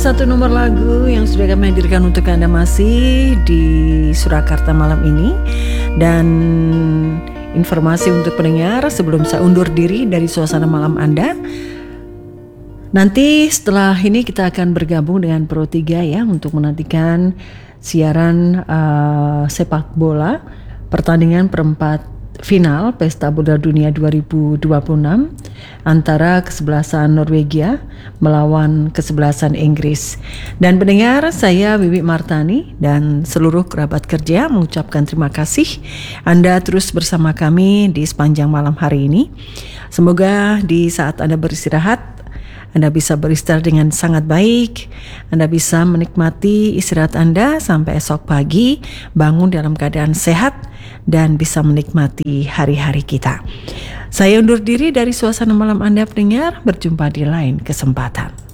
satu nomor lagu yang sudah kami hadirkan untuk Anda masih di Surakarta malam ini. Dan informasi untuk pendengar sebelum saya undur diri dari suasana malam Anda. Nanti setelah ini kita akan bergabung dengan Pro 3 ya untuk menantikan siaran sepak bola pertandingan perempat final Pesta Bola Dunia 2026 antara kesebelasan Norwegia melawan kesebelasan Inggris. Dan pendengar, saya Wiwi Martani dan seluruh kerabat kerja mengucapkan terima kasih Anda terus bersama kami di sepanjang malam hari ini. Semoga di saat Anda beristirahat, Anda bisa beristirahat dengan sangat baik. Anda bisa menikmati istirahat Anda sampai esok pagi, bangun dalam keadaan sehat dan bisa menikmati hari-hari kita. Saya undur diri dari suasana malam Anda pendengar, berjumpa di lain kesempatan.